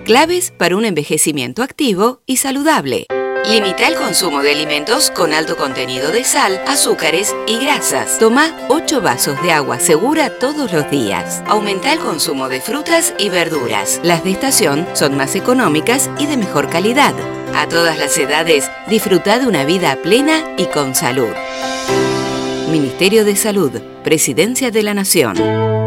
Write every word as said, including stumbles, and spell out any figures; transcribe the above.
claves para un envejecimiento activo y saludable. Limita el consumo de alimentos con alto contenido de sal, azúcares y grasas. Toma ocho vasos de agua segura todos los días. Aumenta el consumo de frutas y verduras. Las de estación son más económicas y de mejor calidad. A todas las edades, disfruta de una vida plena y con salud. Ministerio de Salud, Presidencia de la Nación.